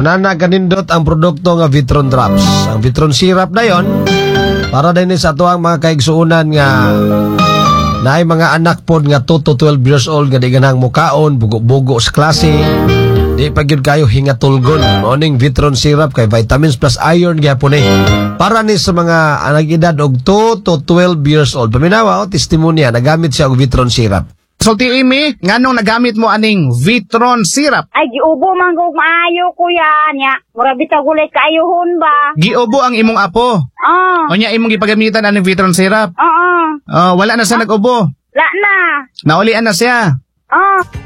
Unana kanindot ang produkto nga Vitron Drops. Ang Vitron Syrup na yon para din sa ato ang mga kaigsuunan nga naay mga anak pod nga 2 to 12 years old nga di ganang mukaon, bugo-bugo sa klase. Di pa gyud kayo hingatulgon. Morning Vitron Syrup kay vitamins plus iron gyapon para ni sa mga nag-edad og 2 to 12 years old. Paminawa testimonya nagamit siya og Vitron Syrup. Sulti Imi, nganong nagamit mo aning Vitron Syrup? Ay, giubo man kung maayo kuya niya. Mura bitag ulit kaayuhon ba? Giubo ang imong apo. O nya imong gipagamitan aning Vitron Syrup? Oo. Wala na siya nag-ubo. La na. Naulian na siya.